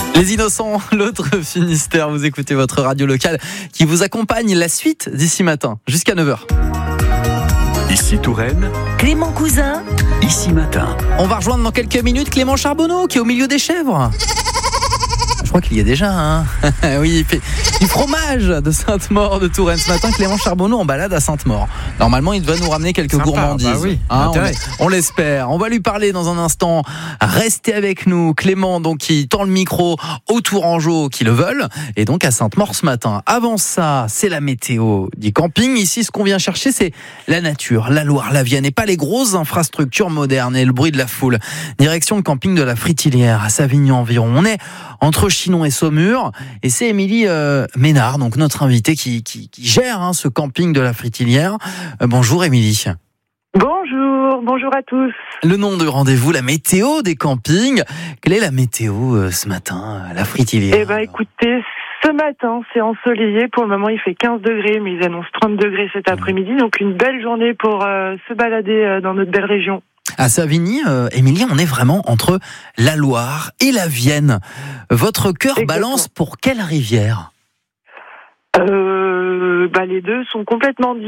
Les Innocents, l'autre Finistère, vous écoutez votre radio locale qui vous accompagne la suite d'ici matin jusqu'à 9h. Ici Touraine, Clément Cousin, ici matin. On va rejoindre dans quelques minutes Clément Charbonneau qui est au milieu des chèvres. Je crois qu'il y est déjà, hein. Oui, il fait du fromage de Sainte-Maure de Touraine ce matin. Clément Charbonneau en balade à Sainte-Maure. Normalement, il devrait nous ramener quelques gourmandises. Bah oui, on l'espère. On va lui parler dans un instant. Restez avec nous, Clément, donc qui tend le micro aux Tourangeaux qui le veulent, et donc à Sainte-Maure ce matin. Avant ça, c'est la météo du camping. Ici, ce qu'on vient chercher, c'est la nature, la Loire, la Vienne, et pas les grosses infrastructures modernes et le bruit de la foule. Direction le camping de la Fritilière à Savigny environ. On est entre Chinon et Saumur, et c'est Émilie Ménard, donc notre invitée qui gère ce camping de la Fritilière. Bonjour Émilie. Bonjour à tous. Le nom de rendez-vous, la météo des campings. Quelle est la météo ce matin à la Fritilière? Eh ben écoutez, ce matin c'est ensoleillé, pour le moment il fait 15 degrés, mais ils annoncent 30 degrés cet après-midi, donc une belle journée pour se balader dans notre belle région. À Savigny, Émilie, on est vraiment entre la Loire et la Vienne. Votre cœur balance pour quelle rivière? Les deux sont complètement